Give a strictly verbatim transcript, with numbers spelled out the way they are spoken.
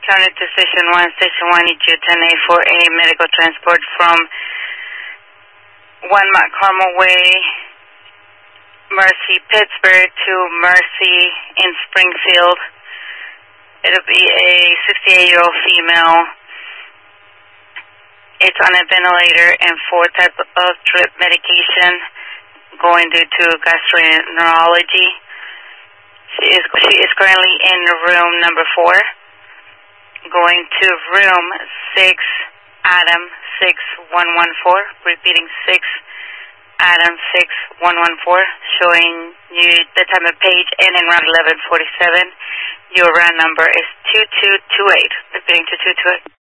Turning to Station one, Station one, E Q ten A for a medical transport from one Mount Carmel Way, Mercy, Pittsburgh to Mercy in Springfield. It'll be a sixty-eight-year-old female. It's on a ventilator and four types of drip medication going due to gastroenterology. She is, she is currently in room number four. Going to room six, Adam six one one four. Repeating six, Adam six one one four. Showing you the time of page ending around eleven forty-seven. Your round number is two two two eight. Repeating two two two eight.